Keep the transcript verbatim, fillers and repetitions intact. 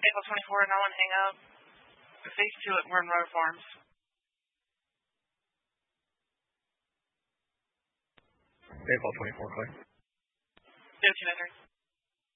April twenty-four, no one hang up. Phase two at Warren Road Farms. April twenty-four, clear. zero two nine three.